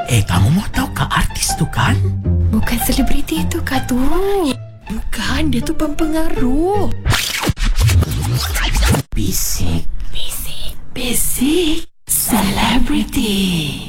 Kamu mau tahu ke artis tu kan? Bukan selebriti itu Kak tu. Bukan, dia tu pempengaruh. Bisik. Selebriti.